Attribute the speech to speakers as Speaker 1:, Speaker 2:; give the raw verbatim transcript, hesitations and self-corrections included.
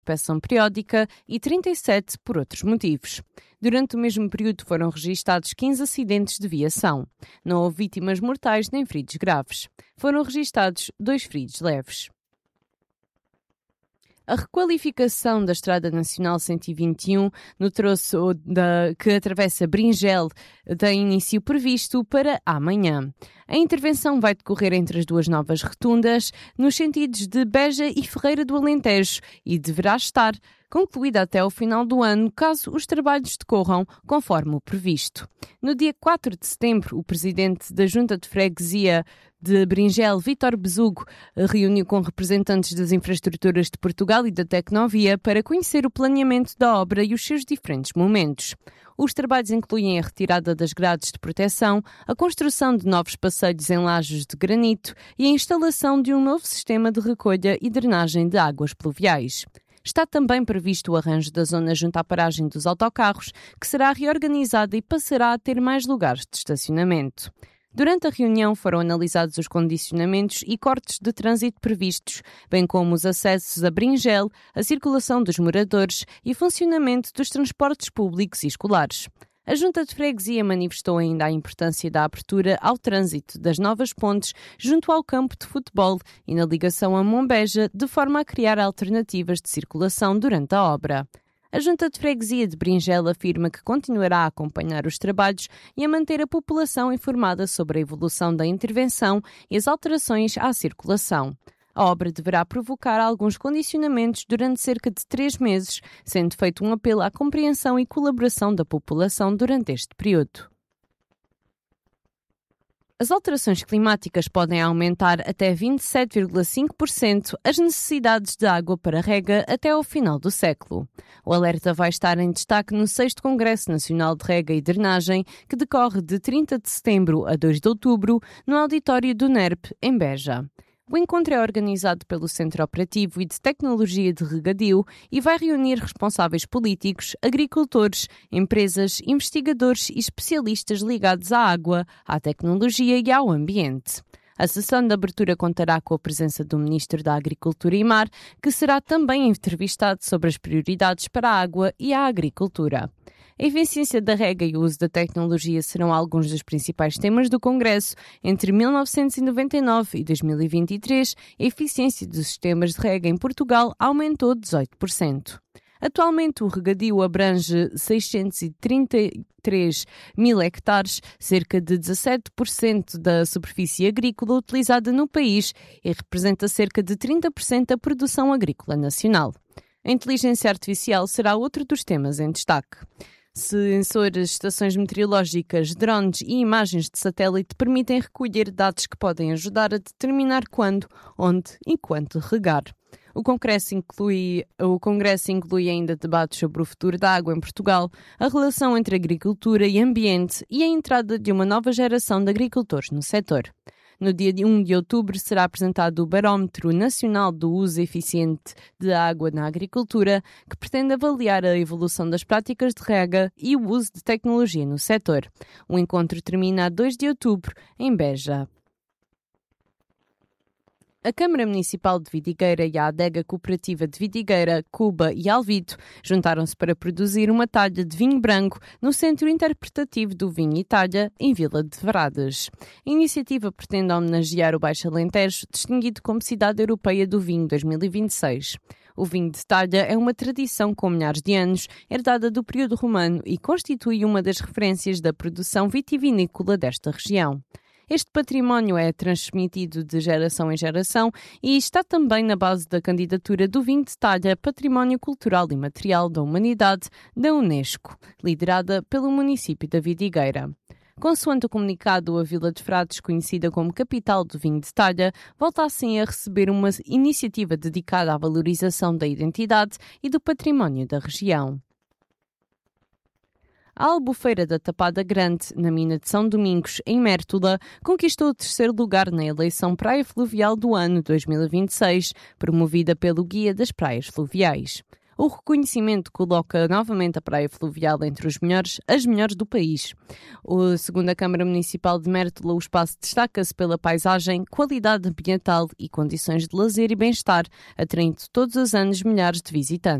Speaker 1: inspeção periódica e trinta e sete por outros motivos. Durante o mesmo período foram registados quinze acidentes de viação. Não houve vítimas mortais nem feridos graves. Foram registados dois feridos leves. A requalificação da Estrada Nacional cento e vinte e um no troço da, que atravessa Bringel tem início previsto para amanhã. A intervenção vai decorrer entre as duas novas rotundas, nos sentidos de Beja e Ferreira do Alentejo, e deverá estar concluída até ao final do ano, caso os trabalhos decorram conforme o previsto. No dia quatro de setembro, o presidente da Junta de Freguesia de Bringel, Vítor Besugo, reuniu com representantes das infraestruturas de Portugal e da Tecnovia para conhecer o planeamento da obra e os seus diferentes momentos. Os trabalhos incluem a retirada das grades de proteção, a construção de novos passeios em lajes de granito e a instalação de um novo sistema de recolha e drenagem de águas pluviais. Está também previsto o arranjo da zona junto à paragem dos autocarros, que será reorganizada e passará a ter mais lugares de estacionamento. Durante a reunião foram analisados os condicionamentos e cortes de trânsito previstos, bem como os acessos a Bringel, a circulação dos moradores e funcionamento dos transportes públicos e escolares. A Junta de Freguesia manifestou ainda a importância da abertura ao trânsito das novas pontes junto ao campo de futebol e na ligação a Monbeja, de forma a criar alternativas de circulação durante a obra. A Junta de Freguesia de Bringel afirma que continuará a acompanhar os trabalhos e a manter a população informada sobre a evolução da intervenção e as alterações à circulação. A obra deverá provocar alguns condicionamentos durante cerca de três meses, sendo feito um apelo à compreensão e colaboração da população durante este período. As alterações climáticas podem aumentar até vinte e sete vírgula cinco por cento as necessidades de água para rega até ao final do século. O alerta vai estar em destaque no sexto Congresso Nacional de Rega e Drenagem, que decorre de trinta de setembro a dois de outubro, no auditório do N E R P, em Beja. O encontro é organizado pelo Centro Operativo e de Tecnologia de Regadio e vai reunir responsáveis políticos, agricultores, empresas, investigadores e especialistas ligados à água, à tecnologia e ao ambiente. A sessão de abertura contará com a presença do Ministro da Agricultura e Mar, que será também entrevistado sobre as prioridades para a água e a agricultura. A eficiência da rega e o uso da tecnologia serão alguns dos principais temas do Congresso. Entre mil novecentos e noventa e nove e dois mil e vinte e três, a eficiência dos sistemas de rega em Portugal aumentou dezoito por cento. Atualmente, o regadio abrange seiscentos e trinta e três mil hectares, cerca de dezassete por cento da superfície agrícola utilizada no país e representa cerca de trinta por cento da produção agrícola nacional. A inteligência artificial será outro dos temas em destaque. Sensores, estações meteorológicas, drones e imagens de satélite permitem recolher dados que podem ajudar a determinar quando, onde e quanto regar. O Congresso inclui, o Congresso inclui ainda debates sobre o futuro da água em Portugal, a relação entre agricultura e ambiente e a entrada de uma nova geração de agricultores no setor. No dia um de outubro será apresentado o Barómetro Nacional do Uso Eficiente de Água na Agricultura, que pretende avaliar a evolução das práticas de rega e o uso de tecnologia no setor. O encontro termina a dois de outubro, em Beja. A Câmara Municipal de Vidigueira e a Adega Cooperativa de Vidigueira, Cuba e Alvito juntaram-se para produzir uma talha de vinho branco no Centro Interpretativo do Vinho e Talha, em Vila de Frades. A iniciativa pretende homenagear o Baixo Alentejo, distinguido como Cidade Europeia do Vinho dois mil e vinte e seis. O vinho de talha é uma tradição com milhares de anos, herdada do período romano e constitui uma das referências da produção vitivinícola desta região. Este património é transmitido de geração em geração e está também na base da candidatura do vinho de talha Património Cultural e Material da Humanidade da Unesco, liderada pelo município da Vidigueira. Consoante o comunicado, a Vila de Frades, conhecida como capital do vinho de talha, volta assim a receber uma iniciativa dedicada à valorização da identidade e do património da região. A Albufeira da Tapada Grande, na mina de São Domingos, em Mértola, conquistou o terceiro lugar na eleição Praia Fluvial do ano dois mil e vinte e seis, promovida pelo Guia das Praias Fluviais. O reconhecimento coloca novamente a Praia Fluvial entre os melhores, as melhores do país. O, segundo a Câmara Municipal de Mértola, o espaço destaca-se pela paisagem, qualidade ambiental e condições de lazer e bem-estar, atraindo todos os anos milhares de visitantes.